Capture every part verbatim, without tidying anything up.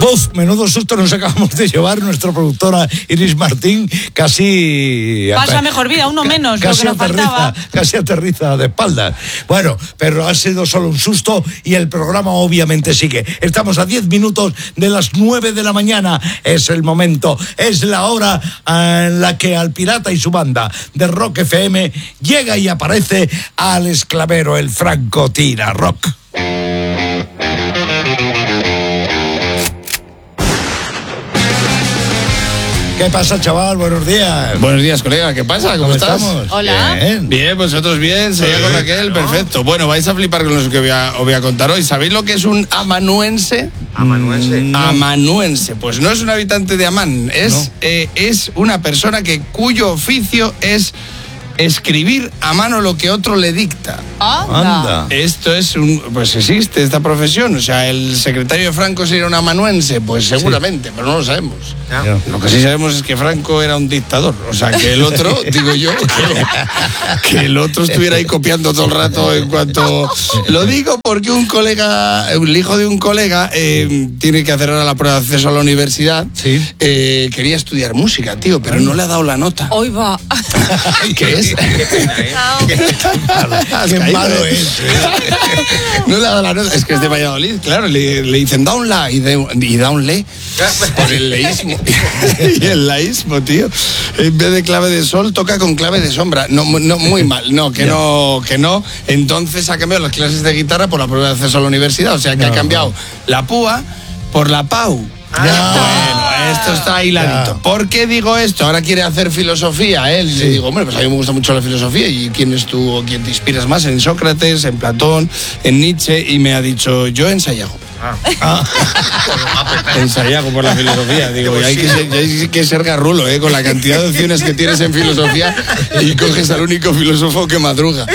Uf, menudo susto nos acabamos de llevar nuestra productora Iris Martín, casi... Pasa mejor vida, uno menos, casi lo que nos aterriza, faltaba. Casi aterriza de espaldas. Bueno, pero ha sido solo un susto y el programa obviamente sigue. Estamos a diez minutos de las nueve de la mañana. Es el momento, es la hora en la que al Pirata y su banda de Rock F M llega y aparece Alex Clavero, el Franco Tira Rock. ¿Qué pasa, chaval? Buenos días. Buenos días, colega. ¿Qué pasa? ¿Cómo, ¿Cómo estás? estamos? Hola. Bien. Bien, vosotros bien. Seguía con Raquel, ¿no? perfecto. Bueno, vais a flipar con lo que voy a, os voy a contar hoy. ¿Sabéis lo que es un amanuense? Amanuense. Mm, Amanuense. Pues no es un habitante de Amán. Es, No. eh, es una persona que cuyo oficio es escribir a mano lo que otro le dicta. Anda. Esto es un... Pues existe esta profesión. O sea, ¿el secretario de Franco sería un amanuense? Pues seguramente, pero no lo sabemos. Ya. Lo que sí sabemos es que Franco era un dictador. O sea, que el otro, digo yo, que, que el otro estuviera ahí copiando todo el rato en cuanto... Lo digo porque un colega, el hijo de un colega, eh, tiene que hacer ahora la prueba de acceso a la universidad. Sí. Eh, quería estudiar música, tío, pero no le ha dado la nota. Hoy va. ¿Qué es? Qué pena, ¿eh? Has Qué caído, malo ¿eh? es. No le ha dado la nota. Es que es de Valladolid, claro. Le, le dicen da un la y, de, y da un le por el leísmo. Y el laísmo, tío. En vez de clave de sol, toca con clave de sombra. No, no muy mal. No, que no, que no. Entonces ha cambiado las clases de guitarra por la prueba de acceso a la universidad. O sea que No. ha cambiado la púa por la pau. Bueno, esto está hiladito. Ya. ¿Por qué digo esto? Ahora quiere hacer filosofía, ¿eh? Y le digo, hombre, pues a mí me gusta mucho la filosofía. ¿Y quién es tú o quién te inspiras más? En Sócrates, en Platón, en Nietzsche. Y me ha dicho, yo en Sayago. Ah. En Sayago por la filosofía. Digo, y hay que, ser, hay que ser garrulo, ¿eh? Con la cantidad de opciones que tienes en filosofía y coges al único filósofo que madruga.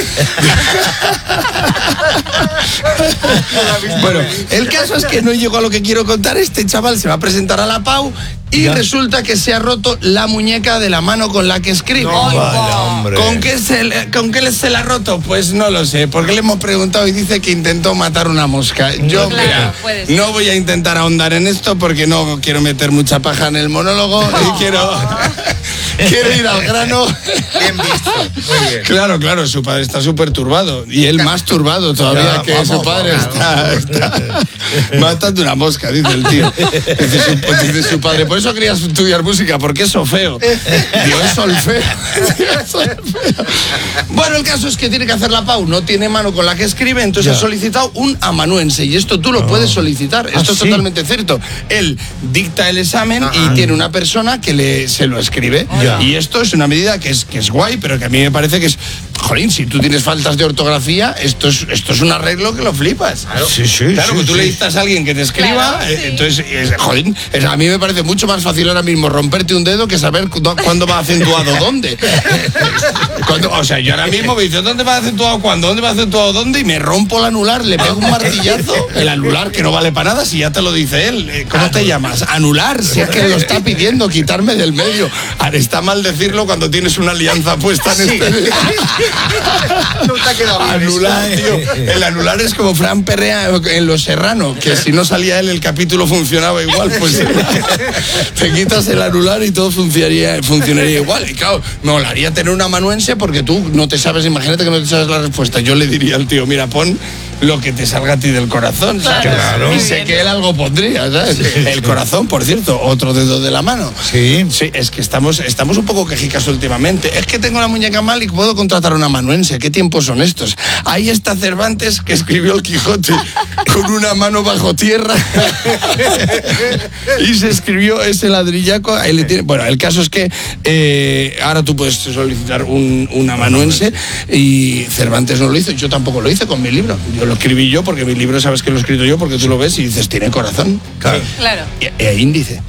Bueno, el caso es que no llego a lo que quiero contar. Este chaval se va a presentar a la Pau y Ya. resulta que se ha roto la muñeca de la mano con la que escribe. No, Vale, hombre. ¿Con qué, se, le- ¿Con qué le- se la ha roto? Pues no lo sé, porque le hemos preguntado y dice que intentó matar una mosca. Yo, Claro, mira, puede ser. no voy a intentar ahondar en esto porque no quiero meter mucha paja en el monólogo y quiero, quiero ir al grano. Bien visto. Muy bien. Claro, claro, su padre está súper turbado y él más turbado todavía Ya, que vamos, su padre vamos. está, está matando una mosca, dice el tío. Dice su, dice su padre, por eso querías estudiar música, porque es solfeo. Digo, es solfeo. Es solfeo. Bueno, el caso es que tiene que hacer la Pau, no tiene mano con la que escribe, entonces Ya. ha solicitado un amanuense y esto tú lo puedes solicitar. Esto ¿Ah, es sí? totalmente cierto. Él dicta el examen Ajá. y tiene una persona que le, se lo escribe. Ya. Y esto es una medida que es, que es guay, pero que a mí me parece que es... Jolín, si tú tienes faltas de ortografía, esto es, esto es un arreglo que lo flipas. Sí, sí, Claro, sí, que tú sí. le dictas a alguien que te escriba, Claro, eh, sí. entonces, es- jolín, es- a mí me parece mucho más fácil ahora mismo romperte un dedo que saber cu- cuándo va acentuado dónde. Cuando- o sea, yo ahora mismo me dice, ¿dónde va acentuado cuándo? ¿Dónde va acentuado dónde? Y me rompo el anular, le pego un martillazo, el anular que no vale para nada, si ya te lo dice él. Eh, ¿Cómo te llamas? Anular, si es que lo está pidiendo, quitarme del medio. Ahora, está mal decirlo cuando tienes una alianza puesta en este dedo. No te ha quedado bien eso. Anular, tío. El anular es como Fran Perrea en Los Serrano, que si no salía él el capítulo funcionaba igual, pues te quitas el anular y todo funcionaría, funcionaría igual. Y claro, me molaría tener un amanuense porque tú no te sabes, imagínate que no te sabes la respuesta. Yo le diría al tío, mira, pon lo que te salga a ti del corazón, ¿sabes? Claro. Y sé que él algo pondría, ¿sabes? El corazón, por cierto, otro dedo de la mano. Sí. Sí, es que estamos, estamos un poco quejicas últimamente. Es que tengo la muñeca mal y puedo contratar a un amanuense. ¿Qué tiempos son estos? Ahí está Cervantes, que escribió el Quijote con una mano bajo tierra y se escribió ese ladrillaco. Ahí le tiene- Bueno, el caso es que eh, ahora tú puedes solicitar un, un amanuense y Cervantes no lo hizo. Yo tampoco lo hice con mi libro. Yo lo escribí yo porque mi libro sabes que lo he escrito yo porque tú lo ves y dices, tiene corazón. Claro. Claro. Y, e índice.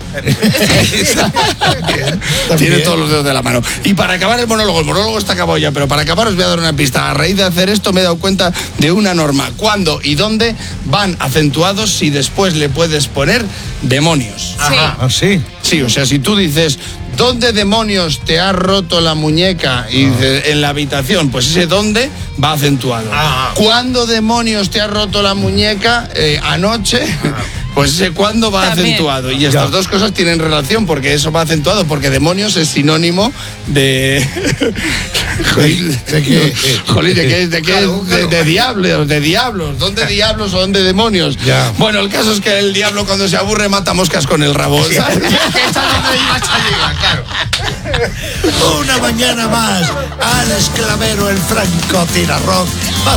Tiene todos los dedos de la mano. Y para acabar el monólogo, el monólogo está acabado ya, pero para acabar os voy a dar una pista. A raíz de hacer esto me he dado cuenta de una norma. ¿Cuándo y dónde van acentuados si después le puedes poner demonios? Ajá. ¿Ah, sí? Sí, o sea, si tú dices, ¿dónde demonios te has roto la muñeca? Y dices, en la habitación, pues ese dónde va acentuado. Ah. ¿Cuándo demonios te has roto la muñeca? Eh, anoche. Pues ese cuándo va También. acentuado. Y estas Ya. dos cosas tienen relación, porque eso va acentuado, porque demonios es sinónimo de. Jolín, ¿De qué? Jolín, ¿de qué? ¿De qué? Claro, De, claro. de diablos, de diablos. ¿Dónde diablos o dónde demonios? Ya. Bueno, el caso es que el diablo cuando se aburre mata moscas con el rabo. ¿sabes? Esa es donde ibas a llegar, claro. Una mañana más, Alex Clavero, el franco tirarrock, va